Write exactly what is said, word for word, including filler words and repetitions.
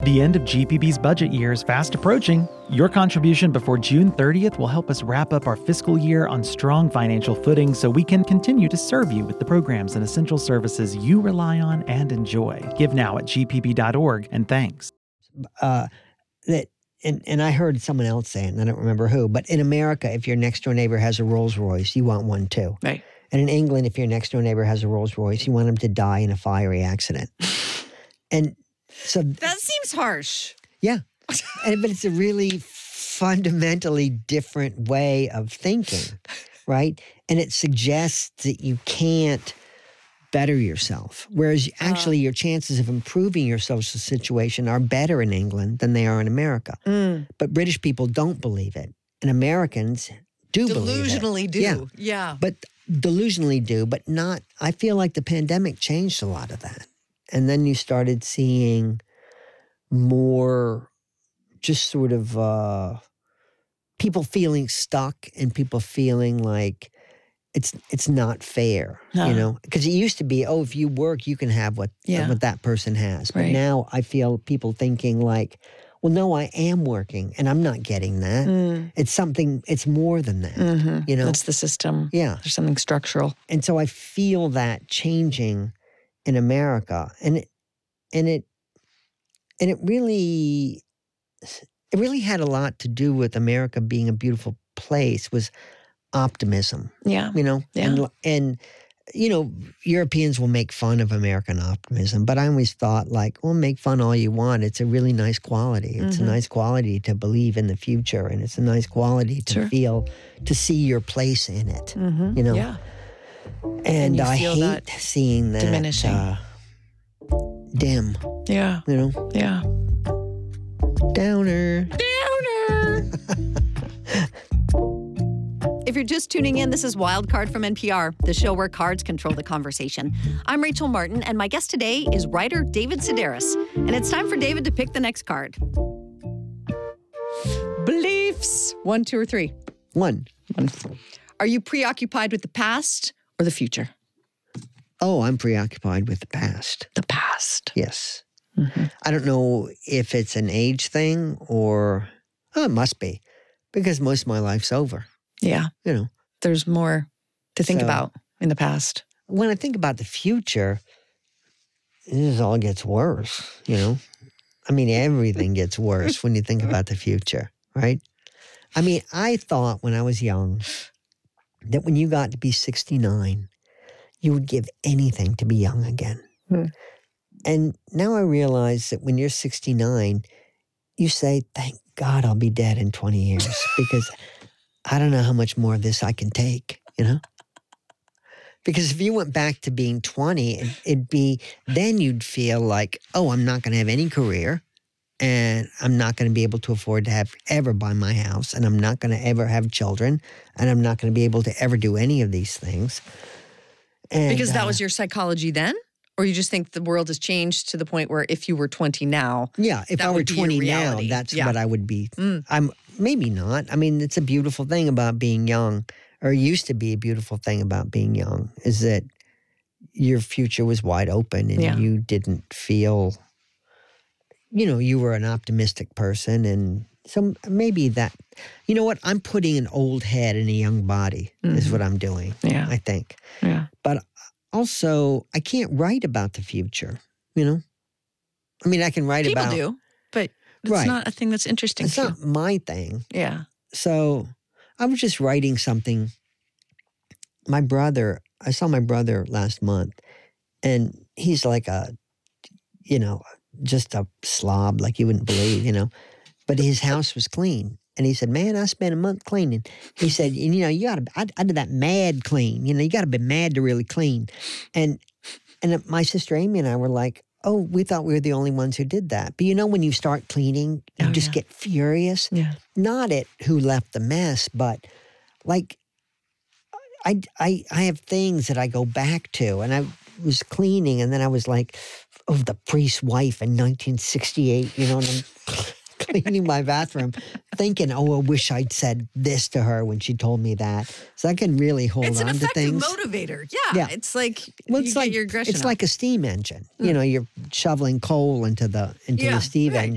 The end of G P B's budget year is fast approaching. Your contribution before June thirtieth will help us wrap up our fiscal year on strong financial footing so we can continue to serve you with the programs and essential services you rely on and enjoy. Give now at g p b dot org, and thanks. Uh, that and, and I heard someone else say it, and I don't remember who, but in America, if your next door neighbor has a Rolls Royce, you want one too. Right. And in England, if your next door neighbor has a Rolls Royce, you want him to die in a fiery accident. And so that seems harsh. Yeah. And, but it's a really fundamentally different way of thinking, right? And it suggests that you can't better yourself. Whereas actually uh, your chances of improving your social situation are better in England than they are in America. Mm. But British people don't believe it. And Americans do believe it. Delusionally do. Yeah. yeah. But delusionally do, but not, I feel like the pandemic changed a lot of that. And then you started seeing more just sort of uh, people feeling stuck and people feeling like it's it's not fair, huh. you know? Because it used to be, oh, if you work, you can have what, yeah. what that person has. But right. now I feel people thinking like, well, no, I am working and I'm not getting that. Mm. It's something, it's more than that, mm-hmm. you know? That's the system. Yeah. There's something structural. And so I feel that changing in America. And it, and it, and it really, it really had a lot to do with America being a beautiful place was optimism. Yeah. You know? Yeah. And, and, you know, Europeans will make fun of American optimism, but I always thought like, well, make fun all you want. It's a really nice quality. It's mm-hmm. a nice quality to believe in the future, and it's a nice quality to sure. feel, to see your place in it, mm-hmm. you know? Yeah. And, and I hate seeing that diminishing. Uh, dim. Yeah. You know? Yeah. Downer. Downer. If you're just tuning in, this is Wildcard from N P R, the show where cards control the conversation. I'm Rachel Martin, and my guest today is writer David Sedaris. And it's time for David to pick the next card. Beliefs. One, two, or three? One. One. Are you preoccupied with the past or the future? Oh, I'm preoccupied with the past. The past. Yes. Mm-hmm. I don't know if it's an age thing or, oh, it must be, because most of my life's over. Yeah. You know. There's more to think so, about in the past. When I think about the future, this all gets worse, you know. I mean, everything gets worse when you think about the future, right? I mean, I thought when I was young that when you got to be sixty-nine, you would give anything to be young again. Hmm. And now I realize that when you're sixty-nine, you say, thank God I'll be dead in twenty years because I don't know how much more of this I can take, you know? Because if you went back to being twenty, it, it'd be, then you'd feel like, oh, I'm not going to have any career and I'm not going to be able to afford to have ever buy my house and I'm not going to ever have children and I'm not going to be able to ever do any of these things. And, because that uh, was your psychology then? Or you just think the world has changed to the point where if you were twenty now, yeah, if I were twenty now, that's yeah. what I would be. Mm. I'm maybe not. I mean, it's a beautiful thing about being young, or used to be a beautiful thing about being young, is that your future was wide open and yeah. you didn't feel, you know, you were an optimistic person. And so maybe that, you know what, I'm putting an old head in a young body mm-hmm. is what I'm doing, yeah. I think. Yeah. But also, I can't write about the future, you know? I mean, I can write People about... People do, but it's right. not a thing that's interesting It's to not you. my thing. Yeah. So I was just writing something. My brother, I saw my brother last month, and he's like a, you know, just a slob like you wouldn't believe, you know? But his house was clean. And he said, man, I spent a month cleaning. He said, you know, you got to, I, I did that mad clean. You know, you got to be mad to really clean. And and my sister Amy and I were like, oh, we thought we were the only ones who did that. But you know, when you start cleaning, you oh, just yeah. get furious. Yeah. Not at who left the mess, but like, I, I, I have things that I go back to. And I was cleaning, and then I was like, oh, the priest's wife in nineteen sixty-eight, you know, and I'm cleaning my bathroom, thinking, oh, I wish I'd said this to her when she told me that. So I can really hold it's on an to things. It's an effective motivator. Yeah, yeah. It's like well, you it's get like, your aggression It's off. like a steam engine. Mm. You know, you're shoveling coal into the into yeah, the steam right.